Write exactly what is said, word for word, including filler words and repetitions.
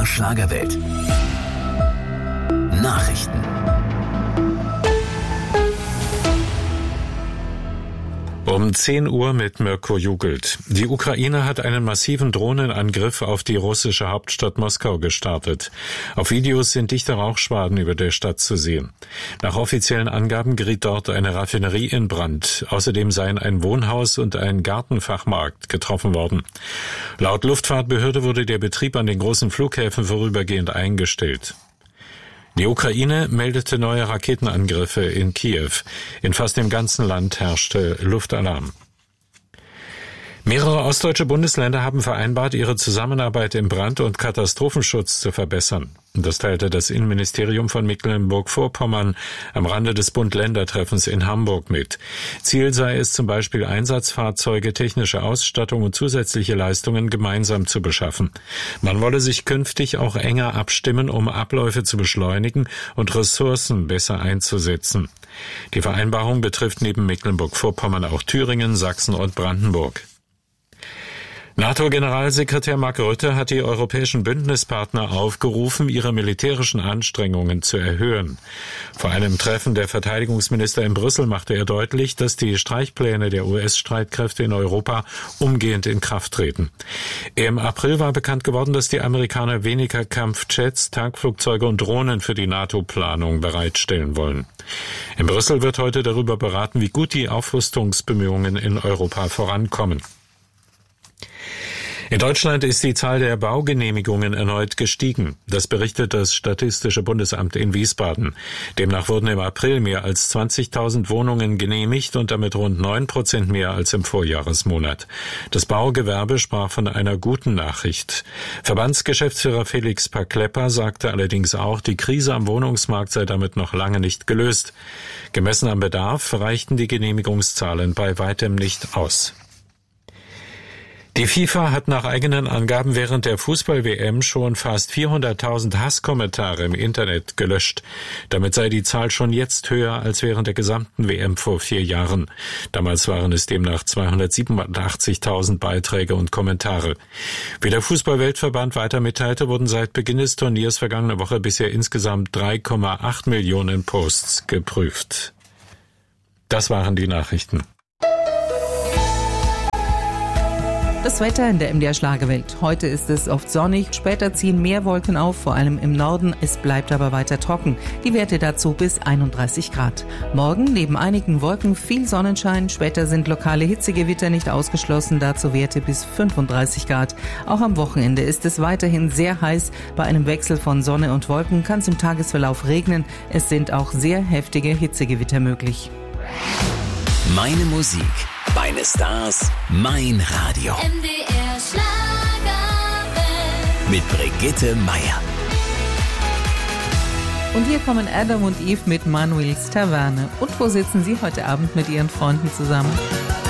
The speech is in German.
der Schlagerwelt. Nachrichten. Um zehn Uhr mit Mirko Jugelt. Die Ukraine hat einen massiven Drohnenangriff auf die russische Hauptstadt Moskau gestartet. Auf Videos sind dichte Rauchschwaden über der Stadt zu sehen. Nach offiziellen Angaben geriet dort eine Raffinerie in Brand. Außerdem seien ein Wohnhaus und ein Gartenfachmarkt getroffen worden. Laut Luftfahrtbehörde wurde der Betrieb an den großen Flughäfen vorübergehend eingestellt. Die Ukraine meldete neue Raketenangriffe in Kiew. In fast dem ganzen Land herrschte Luftalarm. Mehrere ostdeutsche Bundesländer haben vereinbart, ihre Zusammenarbeit im Brand- und Katastrophenschutz zu verbessern. Das teilte das Innenministerium von Mecklenburg-Vorpommern am Rande des Bund-Länder-Treffens in Hamburg mit. Ziel sei es zum Beispiel, Einsatzfahrzeuge, technische Ausstattung und zusätzliche Leistungen gemeinsam zu beschaffen. Man wolle sich künftig auch enger abstimmen, um Abläufe zu beschleunigen und Ressourcen besser einzusetzen. Die Vereinbarung betrifft neben Mecklenburg-Vorpommern auch Thüringen, Sachsen und Brandenburg. NATO-Generalsekretär Mark Rutte hat die europäischen Bündnispartner aufgerufen, ihre militärischen Anstrengungen zu erhöhen. Vor einem Treffen der Verteidigungsminister in Brüssel machte er deutlich, dass die Streichpläne der U S-Streitkräfte in Europa umgehend in Kraft treten. Im April war bekannt geworden, dass die Amerikaner weniger Kampfjets, Tankflugzeuge und Drohnen für die NATO-Planung bereitstellen wollen. In Brüssel wird heute darüber beraten, wie gut die Aufrüstungsbemühungen in Europa vorankommen. In Deutschland ist die Zahl der Baugenehmigungen erneut gestiegen. Das berichtet das Statistische Bundesamt in Wiesbaden. Demnach wurden im April mehr als zwanzigtausend Wohnungen genehmigt und damit rund neun Prozent mehr als im Vorjahresmonat. Das Baugewerbe sprach von einer guten Nachricht. Verbandsgeschäftsführer Felix Paklepper sagte allerdings auch, die Krise am Wohnungsmarkt sei damit noch lange nicht gelöst. Gemessen am Bedarf reichten die Genehmigungszahlen bei weitem nicht aus. Die FIFA hat nach eigenen Angaben während der Fußball-W M schon fast vierhunderttausend Hasskommentare im Internet gelöscht. Damit sei die Zahl schon jetzt höher als während der gesamten W M vor vier Jahren. Damals waren es demnach zweihundertsiebenundachtzigtausend Beiträge und Kommentare. Wie der Fußball-Weltverband weiter mitteilte, wurden seit Beginn des Turniers vergangene Woche bisher insgesamt drei Komma acht Millionen Posts geprüft. Das waren die Nachrichten. Das Wetter in der M D R Schlagerwelt. Heute ist es oft sonnig, später ziehen mehr Wolken auf, vor allem im Norden. Es bleibt aber weiter trocken. Die Werte dazu bis einunddreißig Grad. Morgen neben einigen Wolken viel Sonnenschein. Später sind lokale Hitzegewitter nicht ausgeschlossen, dazu Werte bis fünfunddreißig Grad. Auch am Wochenende ist es weiterhin sehr heiß. Bei einem Wechsel von Sonne und Wolken kann es im Tagesverlauf regnen. Es sind auch sehr heftige Hitzegewitter möglich. Meine Musik, meine Stars, mein Radio. M D R Schlagerwelt. Mit Brigitte Meier. Und hier kommen Adam und Eve mit Manuels Taverne. Und wo sitzen Sie heute Abend mit Ihren Freunden zusammen?